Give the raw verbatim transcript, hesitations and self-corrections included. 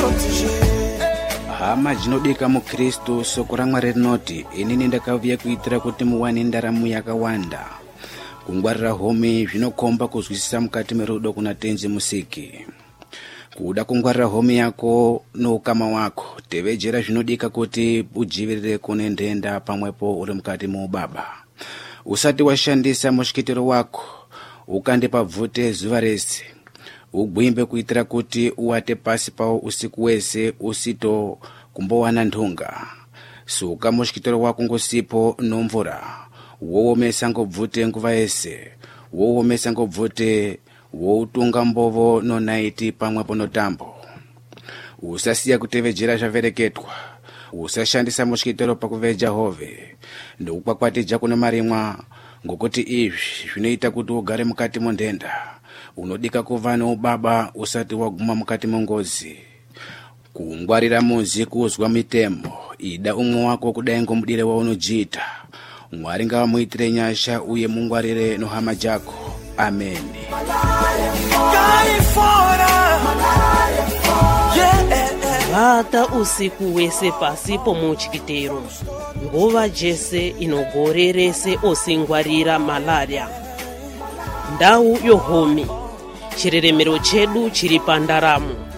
Hama dzinodika muKristu, soko raMwari rinoti inini ndakauya kuitira kuti muwane ndaramo yakawanda. Kungwarira home zvinokomba kuzwisisa mukati merudo kuna Tenzi Musiki. Kuda kungwarira home yako noukama wako, tevejera zvinodika kuti ujivirire kune ndenda pamwepo uri mukati muubaba. Usati washandisa mushikitiro wako, ukande pabvute zuva rese. Ugwimbe kuitira kuti uwate pasi pawo usiku wese usito kumbowana nthunga. Suka mushikitiro wako ngosipo nomvura. Woomesa ngobvute nguva yese. Woomesa ngobvute woutunga mbovo no naiti pamwepo no tambo. Usasiya kutevejera zvavereketwa. Usashandisa mushikitiro pakuveja hove. Ndokukwakwatija kuno marimwa ngokuti izvi zvinoita kuti ugare mukati mondenda. Unodika kuva noubaba usati waguma mukati mongozi. Kungwarira muzi kuzwa mitemo. Ida umwe wako kudai ngomudire waunojiita. Mwari ngamuitire nyasha uye mungwarire nohama jako. Amen. Vata usiku wese pasi pomuchikitero. Nguva jese inogorerese osingwarira malaria. Ndau yohomi. Chireremero chedu chiri pandaramo.